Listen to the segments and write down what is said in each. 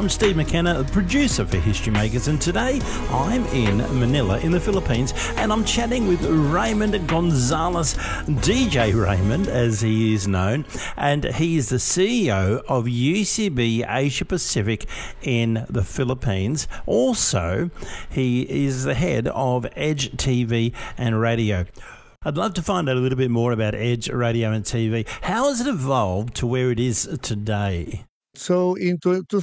I'm Steve McKenna, producer for History Makers, and today I'm in Manila in the Philippines, and I'm chatting with Raymond Gonzalez, DJ Raymond as he is known, and he is the CEO of UCB Asia Pacific in the Philippines. Also, he is the head of Edge TV and Radio. I'd love to find out a little bit more about Edge Radio and TV. How has it evolved to where it is today? So in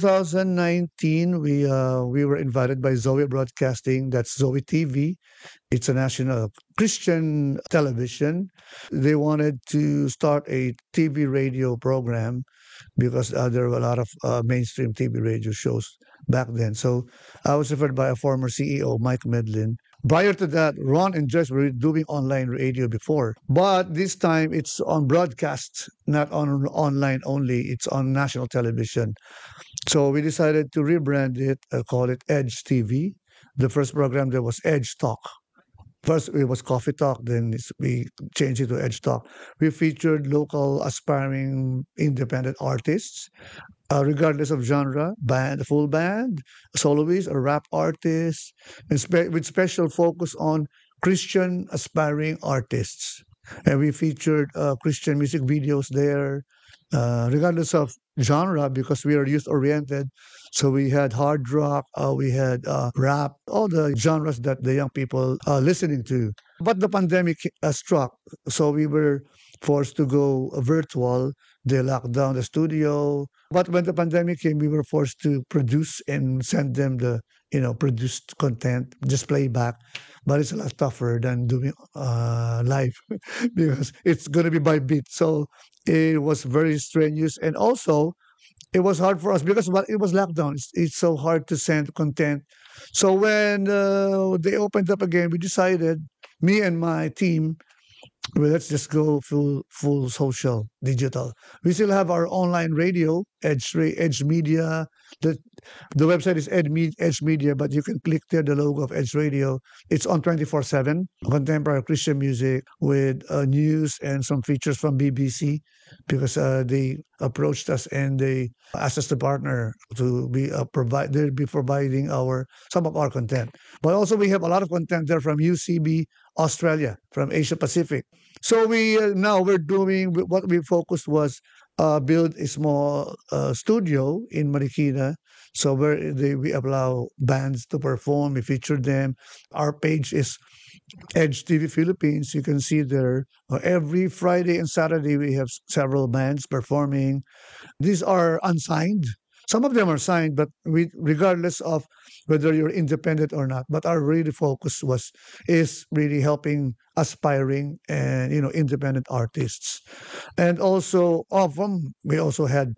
2019, we were invited by Zoe Broadcasting. That's Zoe TV. It's a national Christian television. They wanted to start a TV radio program because there were a lot of mainstream TV radio shows back then. So I was referred by a former CEO, Mike Medlin. Prior to that, Ron and Joyce were doing online radio before. But this time it's on broadcast, not on online only. It's on national television. So we decided to rebrand it, call it Edge TV. The first program there was Edge Talk. First, it was Coffee Talk, then we changed it to Edge Talk. We featured local aspiring independent artists, regardless of genre, band, full band, soloists, or rap artists, and with special focus on Christian aspiring artists. And we featured Christian music videos there, regardless of genre, because we are youth oriented. So we had hard rock, we had rap, all the genres that the young people are listening to. But the pandemic struck, so we were forced to go virtual. They locked down the studio. But when the pandemic came, we were forced to produce and send them the produced content, just playback. But it's a lot tougher than doing live because it's going to be by beat. So it was very strenuous, and also it was hard for us because it was lockdown. It's so hard to send content. So when they opened up again, we decided, me and my team, well, let's just go full social, digital. We still have our online radio, Edge Media. The the website is Edge Media, but you can click there the logo of Edge Radio. It's on 24/7, contemporary Christian music with news and some features from BBC, because they approached us and they asked us to partner to be provide. They'll be providing our some of our content, but also we have a lot of content there from UCB Australia, from Asia Pacific. So we now we're doing what we focused was build a small studio in Marikina. So where we allow bands to perform, we feature them. Our page is Edge TV Philippines. You can see there every Friday and Saturday we have several bands performing. These are unsigned. Some of them are signed, but regardless of whether you're independent or not. But our really focus is really helping aspiring and independent artists, and also we also had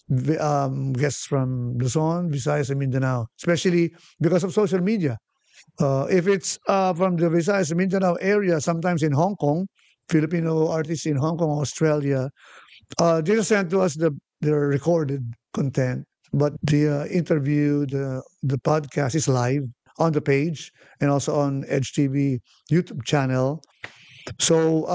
guests from Luzon, Visayas, and Mindanao, especially because of social media. If it's from the Visayas and Mindanao area, sometimes in Hong Kong, Filipino artists in Hong Kong, Australia, they just send to us their recorded content, but the interview, the podcast is live on the page and also on Edge TV YouTube channel. So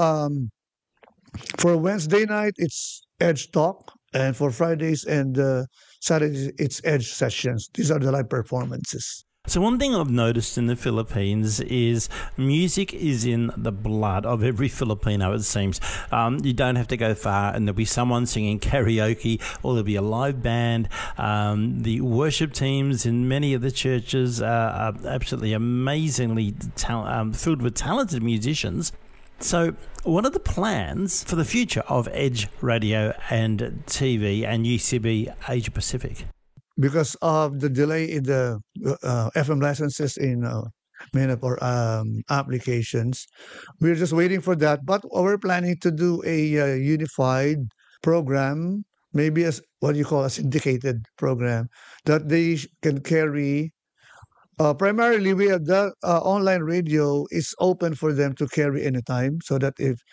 for Wednesday night, it's Edge Talk, and for Fridays and Saturdays, it's Edge Sessions. These are the live performances. So one thing I've noticed in the Philippines is music is in the blood of every Filipino, it seems. You don't have to go far and there'll be someone singing karaoke, or there'll be a live band. The worship teams in many of the churches are absolutely amazingly filled with talented musicians. So what are the plans for the future of Edge Radio and TV and UCB Asia Pacific? Because of the delay in the FM licenses in many of our applications, we're just waiting for that. But we're planning to do a unified program, maybe as what you call a syndicated program, that they can carry. Primarily, we have the online radio is open for them to carry anytime, so that if